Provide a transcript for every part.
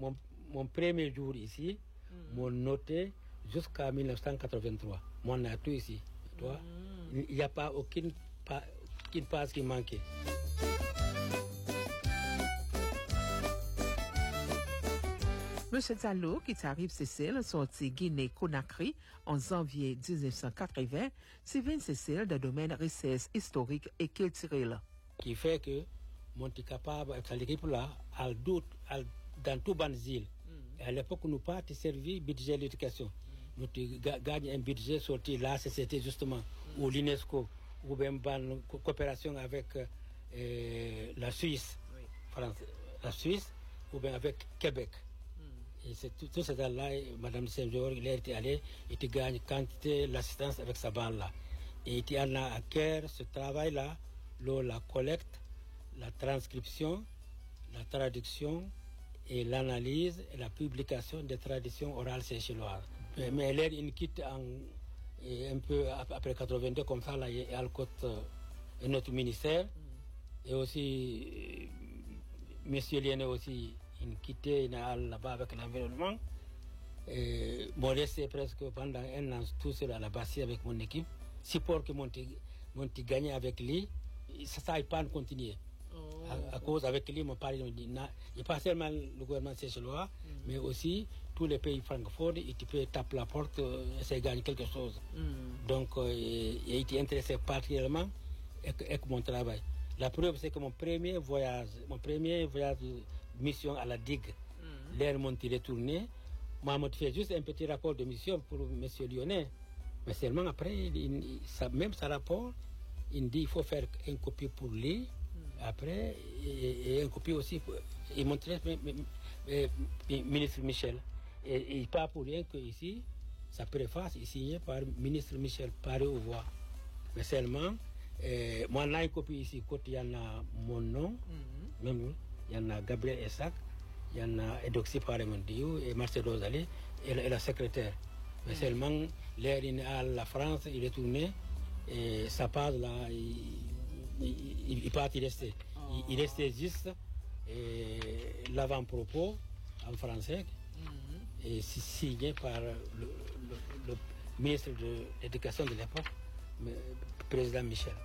mon premier jour ici, m'ont noté jusqu'à 1983. Moi, on a tout ici. Toi, il n'y a pas aucune passe qui manquait. Monsieur Diallo, qui arrive Cécile, sorti Guinée-Conakry en janvier 1980, Sylvain Cécile de domaine recherche historique et culturel. Qui fait que mon est capable, avec l'équipe là, dans tout Banzil. À l'époque, nous pas servi budget de l'éducation. Nous gagnons un budget sorti là, c'était justement ou l'UNESCO, ou bien une coopération avec la Suisse, la Suisse, ou bien avec Québec. Et c'est tout ce là, Madame Saint-Georges, il était allé, il gagne quantité l'assistance avec sa bande là. Et il en a à cœur ce travail-là, la collecte, la transcription, la traduction et l'analyse et la publication des traditions orales séchelloises. Mais elle est quitte un peu après 82 comme ça, là, il y a le côté notre ministère et aussi Monsieur Liene aussi il quitté là-bas avec l'environnement. Bon, resté presque pendant un an tout seul à la Bassie avec mon équipe. Support que mon gagné avec lui, ça n'a pas continué. À cause avec lui, mon pari, il n'y a pas seulement le gouvernement séchellois, mais aussi tous les pays francophones, ils peuvent taper la porte, essayer de gagner quelque chose. Donc, il était intéressé particulièrement avec mon travail. La preuve, c'est que mon premier voyage de mission à la digue, l'air m'ont retourné. Moi, je fait juste un petit rapport de mission pour M. Lyonnais. Mais seulement après, même ce rapport, il dit qu'il faut faire une copie pour lui. Après, et une copie aussi, il montrait ministre Michel. Et pas pour rien que ici, sa préface est signée par ministre Michel Paré au voix. Mais seulement, moi, là, une copie ici, côté, il y en a mon nom, même, il y en a Gabriel Essac, il y en a Edoxy Paremondiou et Marcel Rosalie et la secrétaire. Mais seulement, l'air à la France, il est tourné, et sa page là, il pas y rester. Il restait juste l'avant-propos en français et signé par le ministre de l'Éducation de l'époque, le président Michel.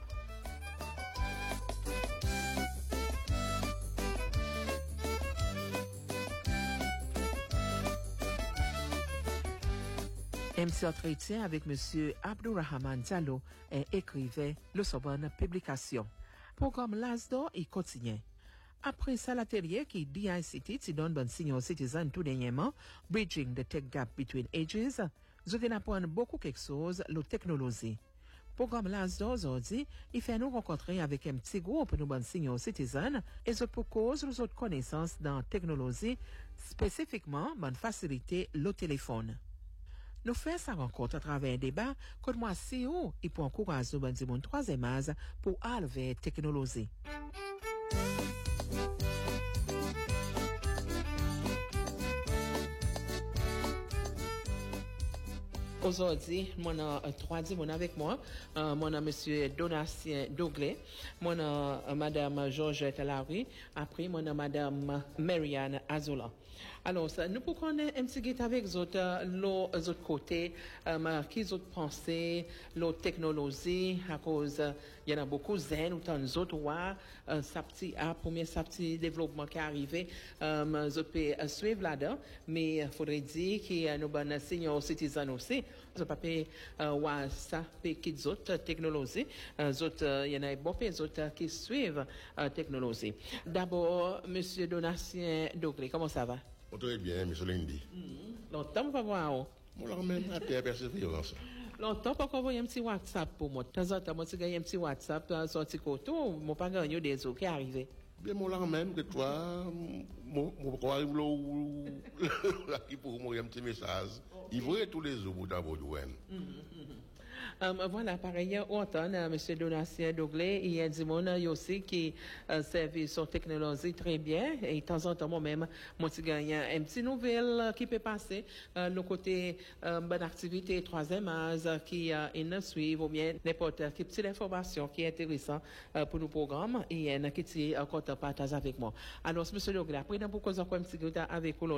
MC entretien avec M. Abdourahman Diallo et écrivait le Sorbonne Publication. Programme LASDO et quotidien. Après ça, l'atelier qui DICT qui donne bon signe aux citoyens tout dernièrement, Bridging the Tech Gap Between Ages, je vais apprendre beaucoup quelque chose, la technologie. Programme LASDO aujourd'hui, il fait nous rencontrer avec un petit groupe de bon signe aux citoyens et je propose nos autres connaissances dans la technologie, spécifiquement bonne facilité le téléphone. Nous faisons sa rencontre à travers un débat que moi CEO et pour encourager nous dire mon troisième âge pour aller vers technologie. Aujourd'hui, mon troisième mon avec moi, mon monsieur Donatien Douglé, mon madame Georgette Larry, après mon madame Marianne Azoula. Alors, ça, nous pouvons connaître un petit guide avec l'autre côté, qui autres pensées, l'autre technologie, à cause, il y en a beaucoup zen, ou tant d'autres, sa petit développement qui est arrivé, je peux suivre là-dedans, mais il faudrait dire qu'il y a nos bonnes seniors citizens aussi. Je papier ça fait qu'ils autres technologies autres il y en a beaucoup d'autres qui suivent technologie. D'abord monsieur Donatien Douglé, comment ça va? Très bien, monsieur Lindy. Longtemps pas voir. Moi même à terre persévérance. Longtemps pas envoyer un petit WhatsApp pour moi. De temps en temps moi tu un petit WhatsApp sorti coton, moi pas gagner des autres qui arrivé. Bien moi là même que toi moi arrive là qui pour moi un petit message. Il voit tous les jours d'abord douane. Voilà, par ailleurs, autant, monsieur Donatien Douglé, il y a des gens aussi qui servent sur technologie très bien, et de temps en temps, moi-même, moi, je gagne un petit nouvelle qui peut passer, le côté, bonne activité, troisième âge, qui, nous suivent, ou bien, n'importe quelle petite information qui est intéressante, pour nos programmes, et qui est content de partager avec moi. Alors, monsieur Douglé, après, nous pouvons encore un petit peu avec vous,